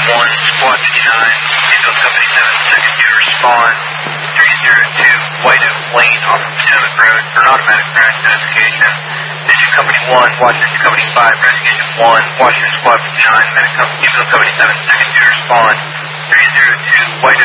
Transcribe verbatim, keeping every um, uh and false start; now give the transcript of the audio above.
one, Squad fifty-nine, Ambulance Company seven, second due to respond. three zero two, White Oak Lane off of Potomac Road for an automatic crash notification. District Company one, Washington Company five, Investigation one, Washington Squad fifty-nine, Medic Company, Ambulance Company seven, second due to respond. three zero two, White Oak